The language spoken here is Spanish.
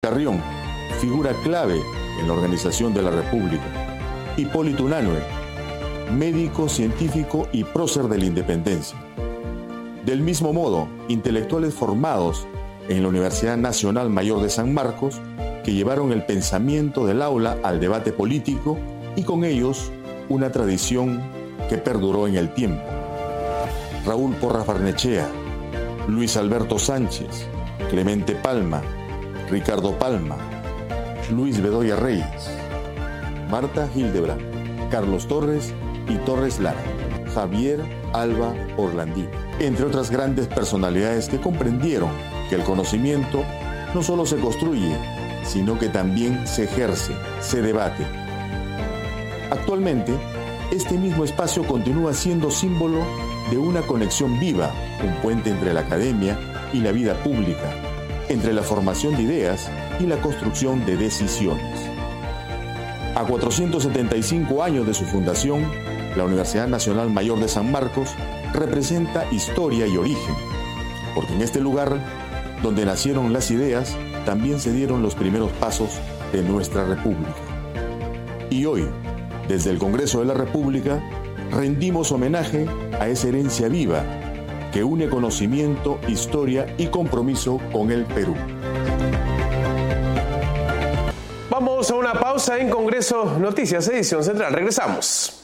Carrión, figura clave en la organización de la República. Hipólito Unanue, médico, científico y prócer de la independencia. Del mismo modo, intelectuales formados en la Universidad Nacional Mayor de San Marcos, que llevaron el pensamiento del aula al debate político y con ellos una tradición que perduró en el tiempo. Raúl Porras Barnechea, Luis Alberto Sánchez, Clemente Palma, Ricardo Palma, Luis Bedoya Reyes, Marta Hildebrand, Carlos Torres y Torres Lara, Javier Alba Orlandí, entre otras grandes personalidades que comprendieron que el conocimiento no solo se construye, sino que también se ejerce, se debate. Actualmente, este mismo espacio continúa siendo símbolo de una conexión viva, un puente entre la academia y la vida pública, entre la formación de ideas y la construcción de decisiones. A 475 años de su fundación, la Universidad Nacional Mayor de San Marcos representa historia y origen, porque en este lugar, donde nacieron las ideas, también se dieron los primeros pasos de nuestra República. Y hoy, desde el Congreso de la República, rendimos homenaje a esa herencia viva que une conocimiento, historia y compromiso con el Perú. Vamos a una pausa en Congreso Noticias, edición central. Regresamos.